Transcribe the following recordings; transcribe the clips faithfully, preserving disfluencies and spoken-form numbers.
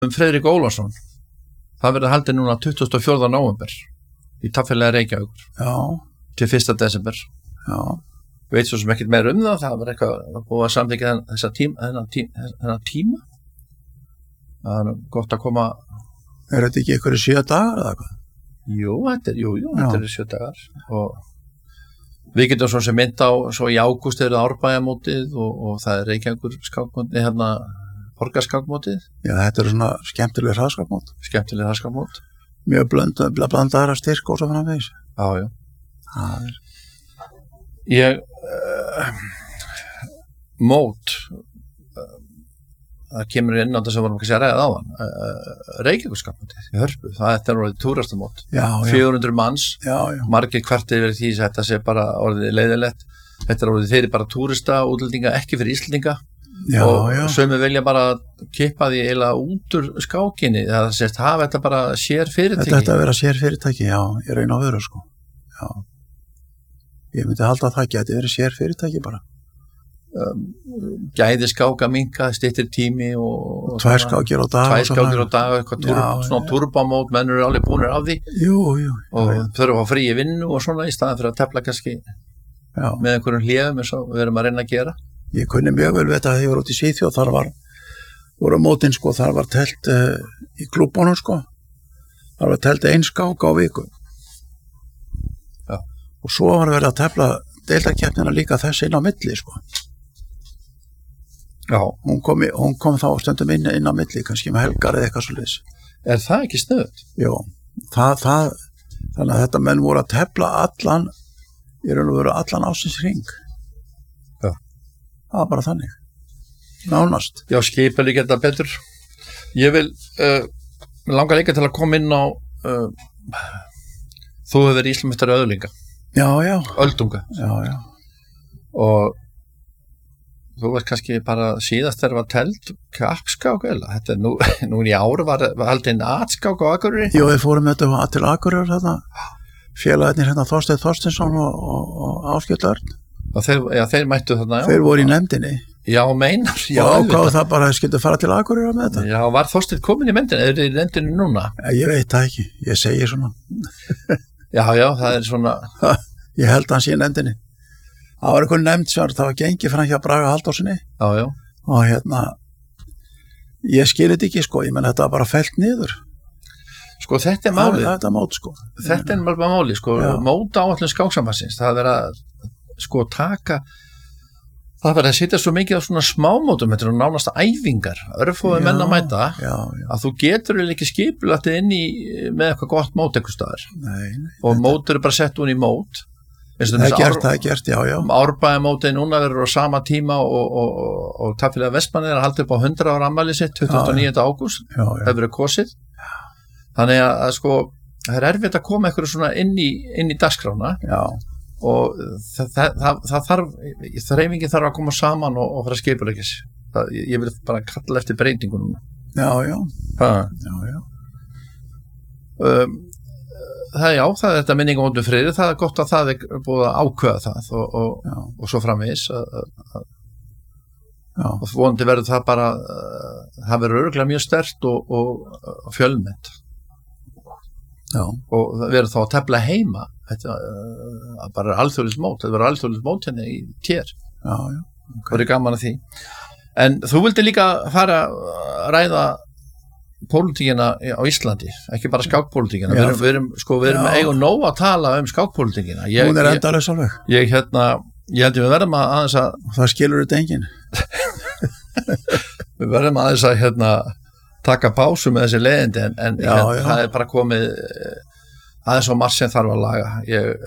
um Friðrik Ólafsson. Það verður haldið núna tuttugasta og fjórða nóvember í Taffélagi Reykjavíkur. Já. Til fyrsta desember. Já. Veit svo sem ekkert meira um það, það var eitthvað búið að samþykkja þessa tíma, þennan tíma, þennan tíma. Það er gott að koma. Er þetta ekki einhverju sjö dagar eða hvað? Jú, þetta er, jú, jú, þetta er sjö dagar. Og við getum svo sem mynda á, svo í ágúst eru Árbæjarmótið og, og það er Reykjavíkur skákmótið, hérna Borgarskákmótið. Já, þetta eru svona skemmtileg hraðskákmót. Skemmtileg hraðskákmót. Mjög blönd, blandaðara styrk og svo framvegis. Já, já. Það er. Ég, uh, mót, uh, það kemur inn á þess að vorum ekki að ræða á hann, uh, Reykjavíkurskákmótið í Hörpu, það er orðið túristamót. Já, já. fjögur hundruð manns, já, já. Margir kvartir verið því að þetta sé bara orðið leiðilegt, þetta er orðið þeirri bara túrista, útlendinga, ekki fyrir Íslendinga. Já, og já. Sömu vilja bara kippa því eiginlega út úr skákinni, það sést hafa þetta bara sér fyrirtæki. Þetta ætti að vera sér fyrirtæki, já, ég reyna að vera sko. Já. Ég myndi halda að það geti verið sér fyrirtæki bara. Um, gæði skáka minka, styttir tími og, og tvær skákir á dag. Tvær skákir á dag, eitthvað túr, já, svona turbamót, menn eru alveg búinir af því. Jú, jú. Og já, þurfa að fá frí í vinnu og svona í staðan fyrir að tefla kannski já. Með einhverjum hléðum eins og við erum að reyna að gera. Ég kunni mjög vel veit að ég var út í Svíþjóð, þar var voru mótin sko, þar var telt uh, í klúbunum sko, þar var telt ein skák á viku. Já. Og svo var verið að tefla deildarkeppnina líka þess inn á milli sko. Já. Hún kom, í, hún kom þá stundum inn, inn á milli, kannski með helgar eða eitthvað svolítið. Er það ekki stöðut? Jó, það, það, þannig að þetta menn voru að tefla allan, í raun og veru allan ásins hring. Það var bara þannig. Nánast. Já, skipa líka þetta betur. Ég vil, uh, langar líka til að koma inn á, uh, þú hefur verið Íslandsmeistari öðlinga. Já, já. Öldunga. Já, já. Og þú veist kannski bara síðast þegar var telt kappskák eða, þetta er nú, nú í ári var, var haldið inn atskák á Akureyri. Jú, við fórum þetta til Akureyri þarna, félagarnir hérna Þorsteinn Þorsteinsson og, og, og Áskell Örn. Og þeir, já, þeir mættu þarna, já. Þeir voru í nefndinni. Já, meinar. Já, og ákváðu það bara að skildu fara til Akureyri með þetta. Já, var Þorsteinn komin í nefndinni? Er þið í nefndinni núna? Ég veit það ekki, ég segi svona. Já, já, það er svona. Ég held hans í nefndinni. Það var einhvern nefnd sem það var gengið fram hjá Braga Halldórssoni. Já, já. Og hérna, ég skilir þetta ekki sko, ég menn þetta var bara fellt niður. Sko þetta er málið. Það, þetta er mót sko. Þetta er bara málið sko, móta áætlun skáksambandsins. Það er að sko taka, það verður að setja svo mikið á svona smámótum, þetta eru nánast æfingar, örfóði menn að mæta, já, já. Að þú getur ekki skipulagt inn í með eitthvað gott mót eitthvað staðar. Nei, nei. Og þetta... mót eru bara sett hún í mót. Það er gert, það er gert, já, já. Árbæjarmótið núna verður á sama tíma og, og, og, og Taffélagi Vestmannaeyja er að halda upp á hundrað ára afmælið sitt, tuttugasta og níunda ágúst, það verður kosið. Þannig að, að sko, það er erfitt að koma eitthvað svona inn í, inn í dagskrána. Já. Og það, það, það, það þarf, þreifingin þarf að koma saman og, og fara að skipuleggja sig. Það, ég vil bara kalla eftir breytingu núna. Já, já. Ha. Já, já. Um, það, já, það er þetta minningu óndu friði, það er gott að það er búið að ákveða það og, og, og svo framvegis að, að, og vonandi verður það bara, uh, það verður örugglega mjög sterkt og, og, og fjölmennt. Já. Og það verður þá að tefla heima. Þetta uh, bara er alþjóðlegt mót, þetta verður alþjóðlegt mót hérna í tér. Já, já. Okay. Það er gaman að því. En þú vildi líka fara að ræða pólitíkina á Íslandi, ekki bara skákpólitíkina. Við erum, við erum, sko, við erum eigum nóg að tala um skákpólitíkina. Hún er endalaus alveg. Ég, hérna, ég held ég við verðum að aðeins að... Það skilur þetta enginn. Við verðum aðeins að, hérna, taka pásu með þessi leiðindi, en, en já, hérna, já. það er bara komið aðeins á marg sem þarf að laga. Ég,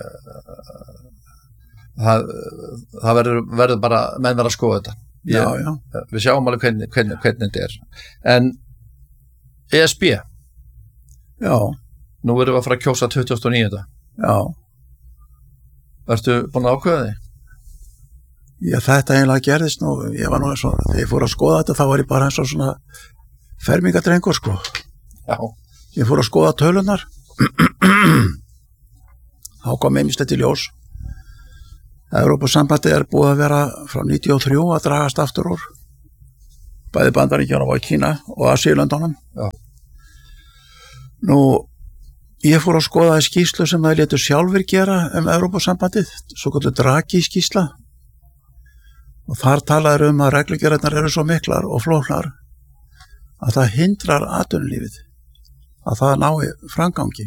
það, það verður, verður bara, menn verður að skoða þetta. Ég, já, já. Við sjáum alveg hvernig, hvernig, hvernig þetta er. En E S B. Já. Nú erum við að fara að kjósa tuttugasta og níunda. Já. Ertu búin að ákveða þig? Já, þetta eiginlega gerðist nú, ég var nú eins og, þegar ég fór að skoða þetta, þá var ég bara eins og svona fermingadrengur, sko. Já. Ég fór að skoða tölunar. Þá kom ýmislegt í ljós. Evrópusambandið er búið að vera frá níutíu og þrjú að dragast aftur úr bæði Bandaríkjunum og Kína og Asíulöndunum. Já. Nú, ég fór að skoða skýrslu sem það létu sjálfur gera um Evrópusambandið, svo kallar Draghi skýrsla. Og þar talaður um að reglugerðarnar eru svo miklar og flóknar að það hindrar atvinnulífið, að það nái framgangi.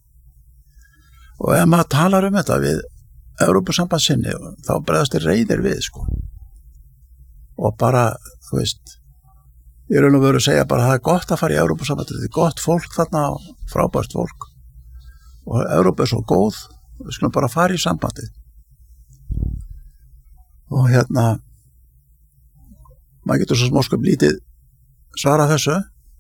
Og ef maður talar um þetta við Evrópusambandsinni, þá bregðast þér reiðir við, sko. Og bara, þú veist, ég raun og veru að segja bara að það er gott að fara í Evrópusambandið, þetta er gott fólk þarna, frábært fólk. Og Evrópa er svo góð, við skulum bara fara í sambandið. Og hérna, maður getur svo smóskum lítið svara þessu,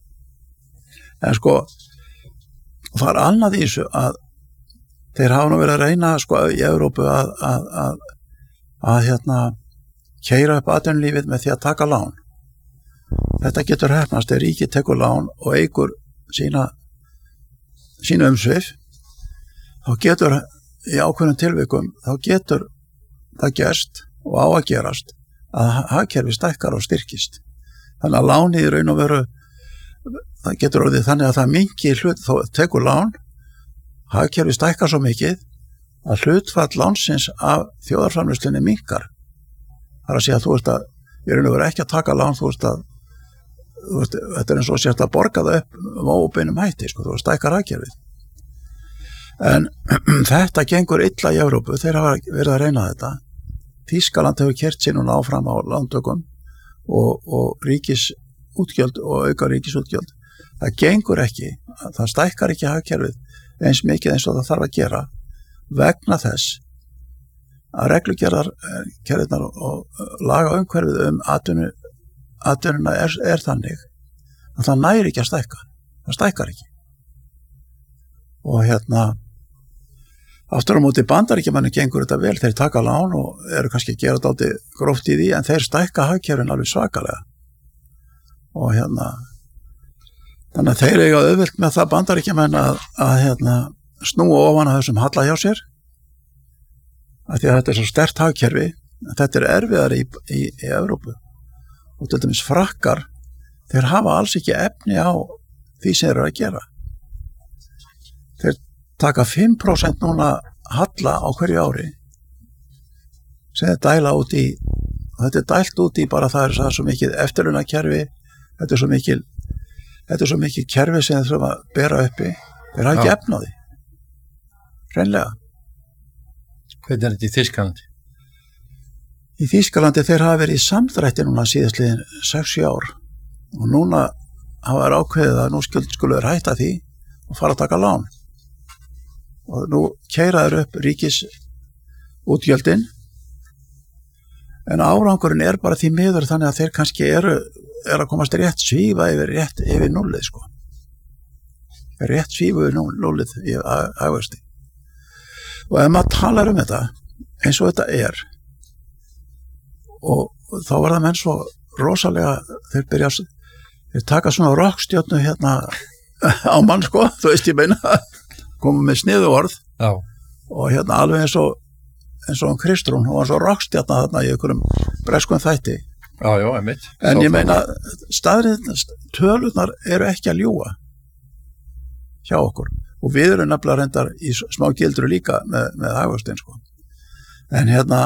en sko, það er annað í þessu að þeir hafa nú verið að reyna sko í Evrópu að, að, að, að hérna, keyra upp atvinnulífið með því að taka lán. Þetta getur hefnast þegar ríkið tekur lán og eykur sína, sína umsvif, þá getur í ákveðnum tilvikum, þá getur það gerst og á að gerast að hagkerfi stækkar og styrkist. Þannig að lánið í raun og veru, það getur orðið þannig að það mingi hlut, þá tekur lán, hagkerfi stækkar svo mikið að hlutfall lánsins af þjóðarframleiðslunni minkar. Það er að segja að þú veist að, ég raun og veru ekki að taka lán, þú veist að, þú veist, þetta er eins og sérst að borga það upp um óbeinum hætti, sko, þú veist, stækkar hagkerfið. En þetta gengur illa í Evrópu, þeir hafa verið að reyna þetta. Þýskaland hefur kert sér núna áfram á lántökum og, og ríkisútgjöld og auka ríkisútgjöld. Það gengur ekki, það stækkar ekki hagkerfið eins mikið eins og það þarf að gera vegna þess að reglugerðarkerfirnar og laga umhverfið um atvinnu, atvinnuna er, er þannig að það næri ekki að stækka, það stækkar ekki. Og hérna, aftur á móti Bandaríkjamanni gengur þetta vel, þeir taka lán og eru kannski að gera þetta gróft í því, en þeir stækka hagkerfin alveg svakalega. Og hérna, þannig að þeir eiga auðvelt með það Bandaríkjamenn að, að hérna, snúa ofan að þessum halla hjá sér, að því að þetta er svo sterkt hagkerfi, en þetta er erfiðar í, í, í Evrópu. Og til dæmis Frakkar, þeir hafa alls ekki efni á því sem þeir eru að gera. Þeir taka fimm prósent núna halla á hverju ári sem þeir dæla út í, og þetta er dælt út í bara það er, það er svo mikið eftirlaunakerfi, þetta er svo mikil þetta er svo mikil kerfi sem þeir þurfa að bera uppi, þeir hafa ekki efni á því hreinlega. Hvernig er þetta í Þýskalandi? Í Þýskalandi þeir hafa verið í samdrætti núna síðastliðin sex sjö ár og núna hafa þeir ákveðið að nú skulu þeir hætta því og fara að taka lán. Og nú keyra þeir upp ríkisútgjöldin, en árangurinn er bara því miður þannig að þeir kannski eru er að komast rétt svífa yfir rétt yfir núllið, sko. Rétt svífa yfir núllið í hagvexti. Og ef maður talar um þetta eins og þetta er, og, og þá var það menn svo rosalega, þeir byrja þeir taka svona rockstjörnu hérna á mann, sko, þú veist ég meina, koma með sniðu orð. Já. Og hérna alveg eins og eins og um Kristrún, hún var svo rockstjarna þarna í einhverjum breskum þætti. Já, já, einmitt. En ég meina, staðrið, tölurnar eru ekki að ljúga hjá okkur. Og við erum nefnilega reyndar í smá gildru líka með, með hagvöxtinn, sko. En hérna,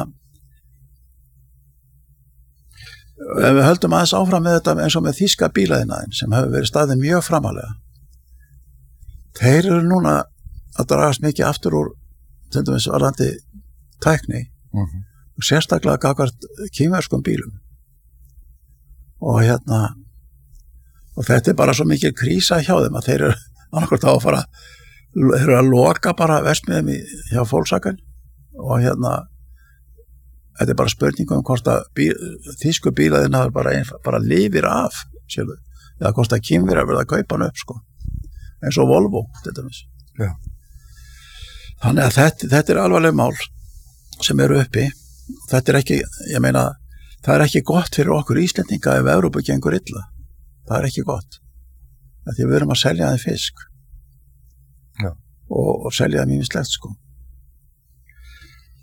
ef við höldum aðeins áfram með þetta eins og með þýska bílaðinaðin sem hefur verið staðið mjög framalega, þeir eru núna að dragast mikið aftur úr til dæmis varðandi tækni mm-hmm. og sérstaklega gagnvart kínverskum bílum. Og hérna, og þetta er bara svo mikil krísa hjá þeim að þeir eru annarkvort á að fara þeir eru að loka bara verksmiðjum hjá Volkswagen og hérna þetta er bara spurning um hvort að bíl, þýsku bílaðina bara, bara lifir af sjálf, eða hvort að kínverjar verða að kaupa hann upp, sko, eins og Volvo til dæmis. Já. Þannig að þetta, þetta er alvarleg mál sem eru uppi. Þetta er ekki, ég meina, það er ekki gott fyrir okkur Íslendinga ef Evrópu gengur illa. Það er ekki gott. Því við erum að selja þeim fisk. Já. Og, og selja þeim ýmislegt, sko.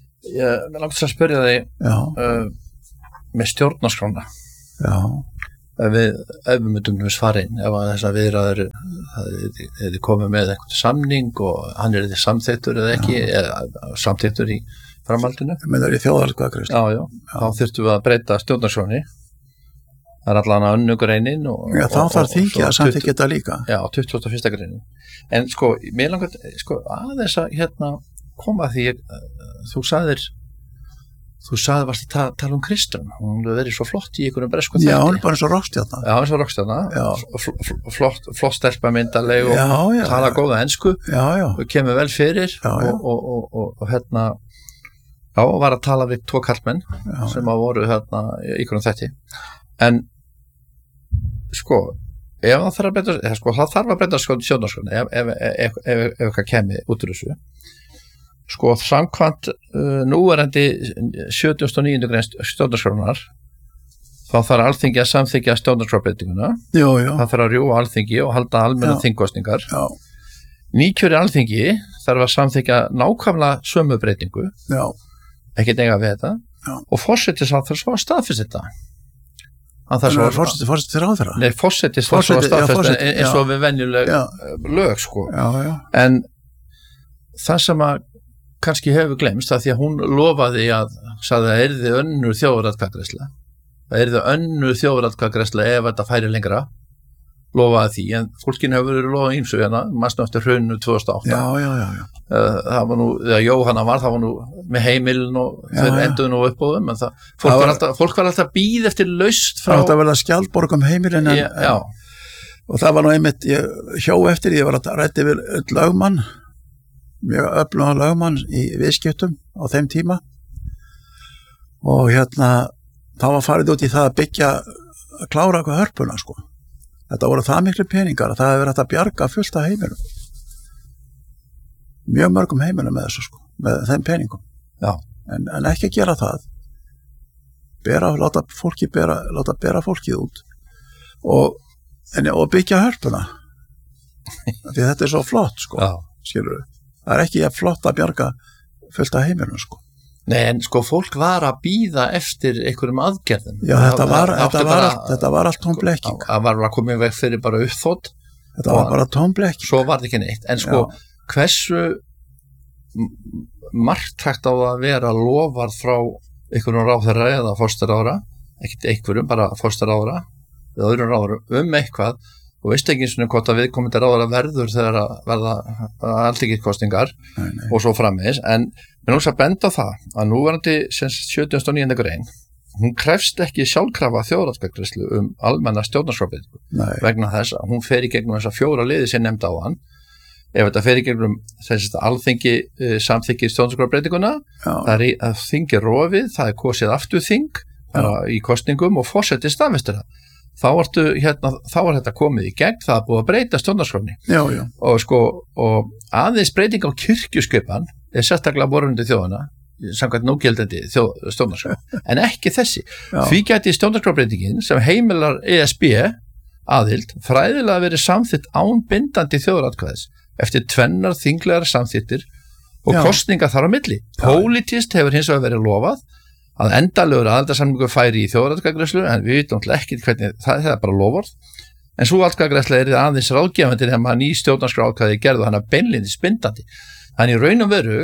Ég vil langt að spyrja þig uh, með stjórnarskrána. Já. ef við, ef við myndum svara inn, ef að þess að viðræður hefði komið með einhvern samning og hann er þið samþyktur eða ekki, já. eða samþyktur í framhaldinu. Það meðar í þjóðaratkvæðagreiðslu. Já, já, já, þá þurftum við að breyta stjórnarskránni. Það er allan að önnu greinin og... Já, þá þarf þingið að samþykja þetta líka. Já, tuttugasta og fyrsta greinin. En sko, mér langar, sko, aðeins að hérna koma því, þú sagðir Þú sagði varst að ta tala um Kristrún, hún hefur verið svo flott í einhverjum bresku þætti. Já, hún er bara svo rockstjarna. Já, hún er svo rockstjarna, flott, flott stelpa myndarleg og já, já, tala já. góða ensku já, já. og kemur vel fyrir já, já. Og, og, og, og, og hérna, já, var að tala við tvo karlmenn já, sem að voru hérna í einhverjum þætti. En, sko, ef það þarf að breyta, sko, það þarf að breyta stjórnarskránni ef, ef, ef, ef, ef eitthvað kemur út úr þessu. Sko, samkvæmt uh, núverandi sjötugasta og níundu grein stjórnarskrárinnar þá þarf Alþingi að samþykkja stjórnarskrárbreytinguna. Jú, jú. Það þarf að rjúfa Alþingi og halda almenna þingkosningar. Já. Nýkjöri Alþingi þarf að samþykkja nákvæmlega sömu breytingu. Já. Ekkert eiga við þetta. Já. Og forsætisráðherra svo að staðfesta þetta. Hann þarf svo að forsætis forsætis ráðherra. Nei, forsætis þarf svo að staðfesta eins og við venjuleg lög, sko. Já, já. En það sem að kannski hefur glemst það því að hún lofaði að sagði að yrði önnur þjóðaratkvæðagreiðsla það yrði önnur þjóðaratkvæðagreiðsla ef þetta færi lengra lofaði því, en fólkinu hefur verið lofað ýmsu hérna, mannstu eftir hruninu tvö þúsund og átta. Já, já, já, já. Það var nú, þegar Jóhanna var, það var nú með heimilin og já, þeir enduðu nú upp á þeim, en það, fólk það var, var alltaf, fólk var alltaf býð eftir laust frá... Það verða skjaldborg um heimilin, en, já, já. Og það var nú einmitt, ég hjó eftir, ég var að ræddi við öll lögmann, mjög öflugan lögmann í viðskiptum á þeim tíma, og hérna, þá var farið út í það að byggja, að klára eitthvað hörpuna, sko. Þetta voru það miklu peningar að það hefur verið að bjarga fullt af heimilum. Mjög mörgum heimilum með þessu, sko, með þeim peningum. Já. En, en ekki að gera það. Bera, láta fólki bera, láta bera fólkið út. Og, en, og byggja hörpuna. Því þetta er svo flott, sko. Já. Skilur við. Það er ekki flott að bjarga fullt af heimilum, sko. Nei, en sko, fólk var að bíða eftir einhverjum aðgerðum. Já, þetta var, það, þetta, var allt, þetta var allt tóm blekking. Það var að koma í veg fyrir bara uppþótt. Þetta var bara tóm blekking. Svo var þetta ekki neitt. En sko, já. Hversu marktækt á það að vera lofað frá einhverjum ráðherra eða fórsetaráðherra, ekkert einhverjum, bara fórsetaráðherra eða öðrum ráðherrum um eitthvað, og veist ekki eins og hvort að viðkomandi ráðherra verður þegar að verða alþingiskosningar og svo framvegis, en mér lúks að benda á það að núverandi sjötugasta og níundu grein, hún krefst ekki sjálfkrafa þjóðaratkvæðagreiðslu um almenna stjórnarskrárbreytingu vegna þess að hún fer í gegnum þessa fjóra liði sem nefndi á hann. Ef þetta fer í gegnum þess að alþingi uh, samþykkir stjórnarskrárbreytinguna, það er að þingi rofið, það er kosið aftur þing í kosningum og forseti staðfestir það. Þá, ertu, hérna, þá er þetta komið í gegn, það er búið að breyta stjórnarskránni. Já, já. Og, sko, og aðeins breyting á kirkjuskipan er sérstaklega borundi þjóðana, samkvæmt núgildandi stjórnarskrá, en ekki þessi. Já. Því gæti stjórnarskrárbreytingin sem heimilar E S B aðild fræðilega verið samþykkt án bindandi þjóðaratkvæðis eftir tvennar þinglegar samþyktir og já. Kosninga þar á milli. Pólitískt hefur hins vegar verið lofað að endalegur aðildarsamningur færi í þjóðaratkvæðagreiðslu, en við vitum ekki hvernig, það, það er bara loforð, en svo atkvæðagreiðsla er aðeins ráðgefandi þegar maður ný stjórnarskrárkvæði gerðu hana beinlínis bindandi. Þannig í raun og veru,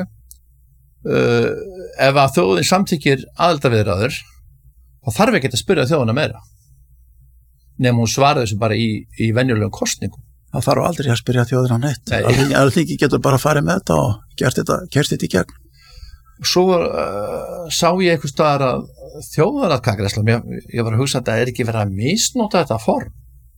uh, ef að þjóðin samþykkir aðildarviðræður, þá þarf ekki að spyrja þjóðina meira, nema hún svaraði þessu bara í, í venjulegum kosningum. Það þarf aldrei að spyrja þjóðina neitt. Alþingi getur bara farið með þetta og gert þetta, gert þetta í gegn. Svo uh, sá ég einhvers staðar að þjóðaratkvæðagreiðsla, ég, ég var að hugsa að það er ekki verið að misnota þetta form.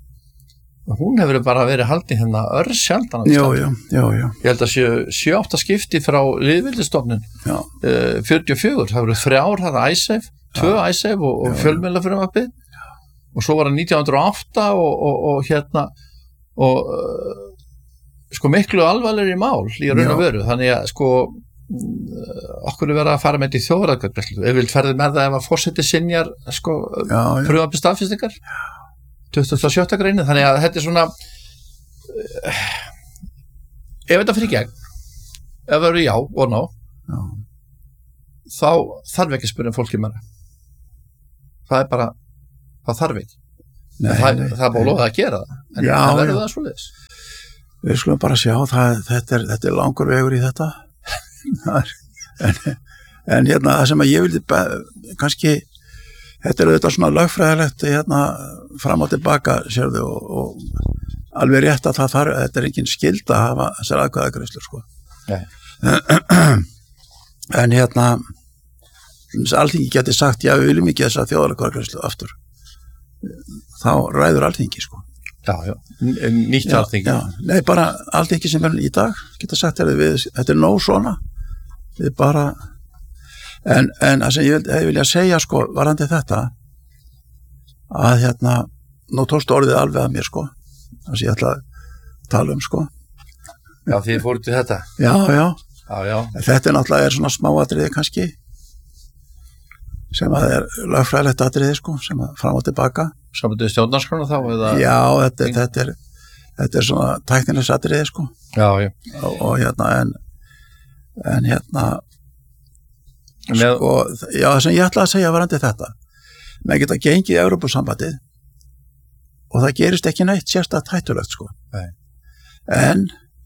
Hún hefur bara verið haldin hérna örsjaldan. Já, já, já, já. Ég held að sjö átta skipti frá lýðveldisstofnun, uh, fjörutíu og fjögur, það voru þrjár, það er ISAFE, tvö ISAFE og, og fjölmiðlafrumvarpið, og svo var það nítján hundruð og átta og, og, og hérna, og uh, sko miklu alvarlegri mál í raun og veru, þannig að sko okkur er verið að fara með þetta í þjóðaratkvæðagreiðslu. Ef við ferðum með það ef að forseti synjar sko frumvarpi staðfestingar tuttugasta og sjötta greinin, þannig að þetta er svona uh, ef þetta fyrir gegn ef það eru já og ná já. Þá þarf ekki að spyrja fólki meira. Það er bara það þarf ekki. Nei, það, nei, það er bara loðið að gera það, en já, það verður já. það svoleiðis. Við skulum bara sjá, það, þetta, er, þetta er langur vegur í þetta. en, en hérna, það sem að ég vildi kannski, þetta er auðvitað svona lögfræðilegt hérna, fram og tilbaka, sérðu, og, og alveg rétt að það þarf, þetta er engin skylda að hafa þessar aðkvæðagreiðslur, sko. En hérna, Alþingi geti sagt, já, við viljum ekki þessa þjóðaratkvæðagreiðslu aftur. Þá ræður Alþingi, sko. Já, já, nýtt já, Alþingi. Já, nei, bara Alþingi sem er í dag, geta sagt, er við, þetta er nóg svona, við bara, en, en það sem ég, ég vilja segja, sko, varandi þetta, að hérna, nú tókstu orðið alveg að mér, sko, það sem ég ætla að tala um, sko. Já, þið fóruð til þetta. Já, já, já, já. Þetta er náttúrulega er svona smáatriði kannski, sem að er lögfræðilegt atriði, sko, sem að fram og tilbaka. Samtöðu stjórnarskrona þá? Eða... Já, þetta, þetta, er, þetta er svona tæknilegs atriði, sko. Já, já. Og, og hérna, en, en hérna, Með... sko, já, það sem ég ætla að segja varandi þetta, með geta gengið í Evrópusambandið og það gerist ekki neitt sérstakt hættulegt, sko. Nei. En,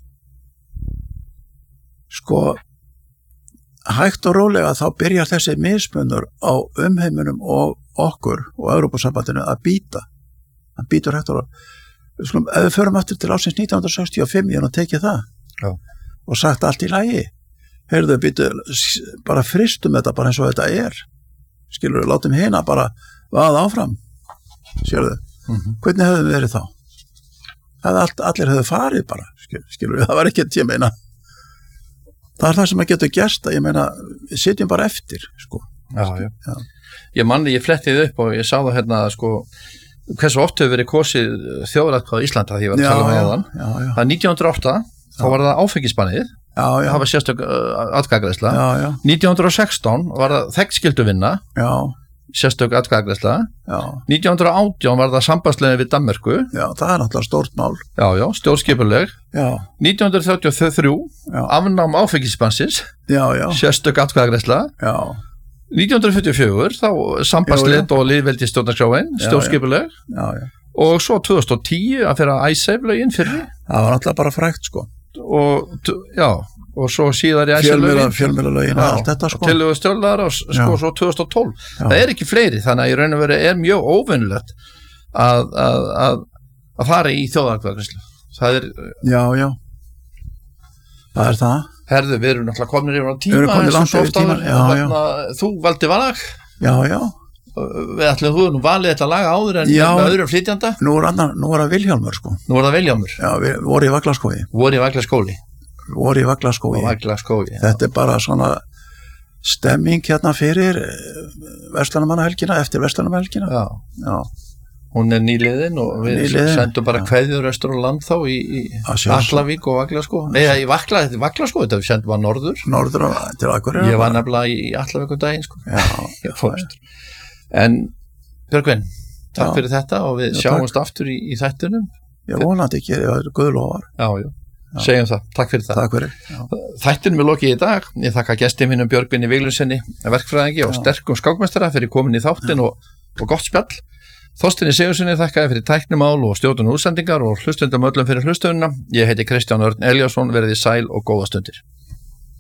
sko, hægt og rólega þá byrjar þessi mismunur á umheiminum og okkur og Evrópusambandinu að býta. Það býtur hægt og rólega. Skulum, ef við förum aftur til ársins nítján hundruð sextíu og fimm, ég hann tekið það Já. Og sagt allt í lagi. Heyrðu, býtu, bara fristum þetta bara eins og þetta er. Skilur við, látum hina bara vaða áfram. Sérðu, mm-hmm. Hvernig hefðu við verið þá? Það all, allir hefðu farið bara, skilur við, það var ekki ég meina. Það er það sem að getur gerst að ég meina, við sitjum bara eftir, sko. Já, já. já. Ég manni, ég flettið upp og ég sá það hérna, sko, hversu oft hefur verið kosið þjóðaratkvæði á Íslanda því ég var að tala með áðan. Já, já. Það er nítján hundruð og átta, þá var það áfengisbannið, já, já. það var sérstök uh, atkvæðagreiðsla. Já, já. nítján hundruð og sextán var það þegnskylduvinna, já. Sérstök atkvæðagreiðsla. Já. nítján hundruð og átján var það sambandslegin við Danmörku. Já, það er náttúrulega stórt mál. Já, já, stjórnskipuleg. Já. nítján hundruð þrjátíu og þrjú, já. Afnám áfengisbannsins, já, já. Sérstök atkvæðagreiðsla. Já. nítján hundruð fjörutíu og fjögur, þá sambandslið og lýðveldi stjórnarskráin, stjórnskipuleg. Já, já. Og svo tvö þúsund og tíu að fyrir að Icesave-lögin fyrir. Það var náttúrulega bara frækt, sko. Og, já, og svo síðar í Icesave-lögin. Fjölmiðlalögin og allt þetta, sko. Og tilhöfu stjórnlaðar og sko já. Svo tvö þúsund og tólf. Já. Það er ekki fleiri, þannig að í raun og veru er mjög óvinnulegt að, að, að, að fara í þjóðaratkvæðagreiðslu. Það er... Já, já. Það er það. Herðu, við erum náttúrulega komnir yfir á tíma. Við erum komnir langt yfir tíma, já, já. Þú valdi lag. Já, já. Við ætlum þú nú valið þetta lag áður en já, með öðrum flytjanda. Nú er, annar, nú er það Vilhjálmur, sko. Nú er það Vilhjálmur. Já, við vorum í Vaglaskógi. Voru í Vaglaskóli. Voru í Vaglaskógi. Vaglaskógi. Þetta er bara svona stemming hérna fyrir Verslunarmannahelgina, eftir Verslunarmannahelgina. Já. Já. Hún er nýliðin og við nýliðin, sendum bara kveðjur austur á land þá í, í Vaklavík og Vaglaskó. Nei, í Vakla, þetta er Vaglaskó, þetta við sendum bara norður. Norður til Akureyrar. Ég var nefnilega í Allavík um daginn, sko. Já. En Björgvin, takk já. Fyrir þetta og við já, sjáumst takk. Aftur í, í þættunum. Ég vonandi ekki, það er guðlofar. Já, já, já, segjum það. Takk fyrir það. Takk fyrir. Þættunum er lokið í dag. Ég þakka gesti mínum Björgvini Viglundsssyni, verkfræðingi og sterkum skákmeistara fyrir komin í þáttinn og, og gott spjall. Þorsteini Sigurðssyni þakkaði fyrir tæknimál og stjórnun útsendingar og hlustendum öllum fyrir hlustununa. Ég heiti Kristján Örn Elíasson, verið í sæl og góða stundir.